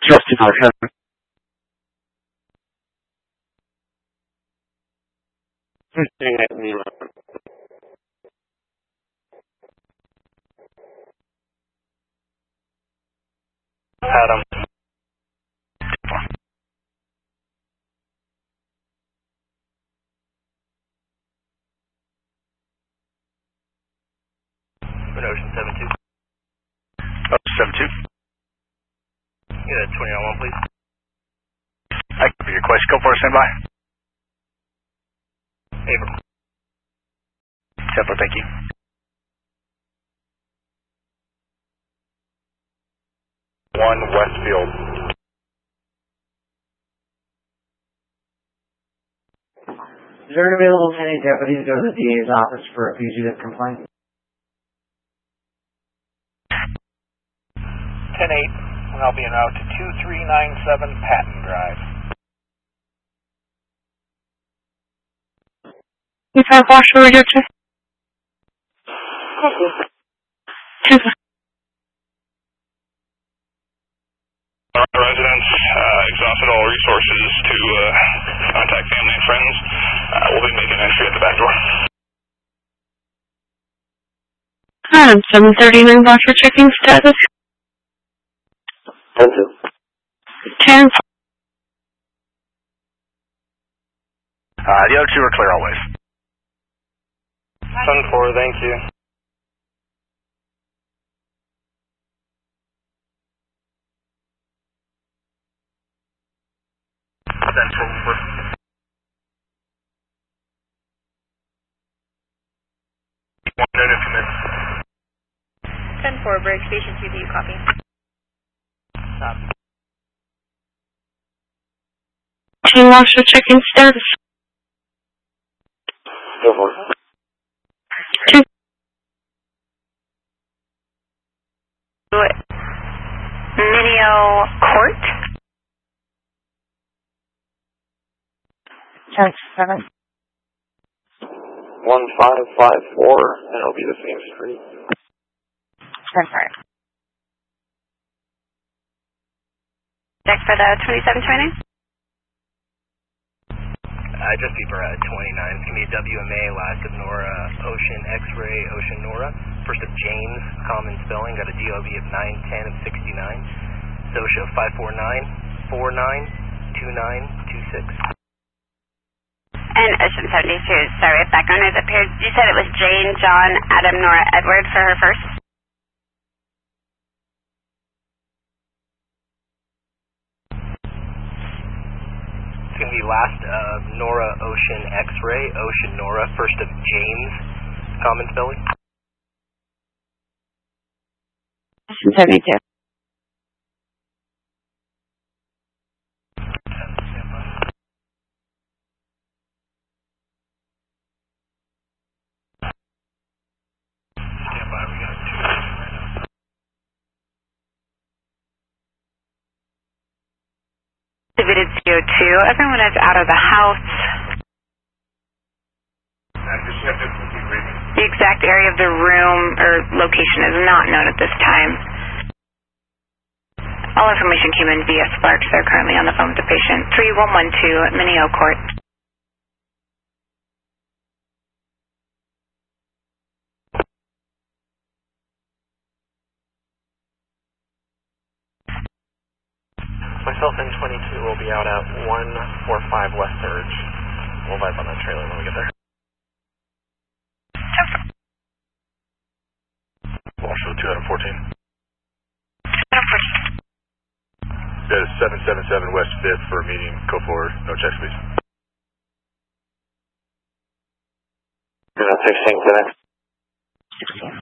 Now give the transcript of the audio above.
Justin Archer. Adam. Ocean 7-2. Oh, 7-2. Yeah, 20 on 1, please. I can be your question. Go for it, stand by. April. Tempo, thank you. One Westfield. Is there available any deputies go to the DA's office for a fugitive complaint? 10-8, and I'll be en route to 2397 Patton Drive. You have Washington Radio 2? Residents exhausted all resources to contact family and friends. We'll be making entry at the back door. 739 Roger, checking status. 10-2. 10. The other two are clear always. 10-4, thank you. Ten four, Bridge Station 2, do you copy? Stop. 10 Roger, checking status. Go for it. 2. Mineo Court? 10-7. 1554, and it'll be the same street. 10-5. Check for the 2729? Just people at 29. It's going to be WMA, last of Nora, Ocean X-Ray, Ocean Nora. First of James, common spelling, got a DOB of 910 of 69. SOCIA 549-492926. And Ocean 72, sorry if background noise appeared. You said it was Jane, John, Adam, Nora, Edward for her first? It's going to be last of Nora, Ocean X-Ray, Ocean Nora. First of James, common spelling. Ocean 72. Distributed CO2. Everyone is out of the house. The exact area of the room or location is not known at this time. All information came in via Sparks. They're currently on the phone with the patient. 3112 at Mineo Court. Myself and 22 will be out at 145 West Surge. We'll vibe on that trailer when we get there. Marshall 2 out of 14. That is 777 West 5th for a meeting. Go forward. No checks, please. 16 to next.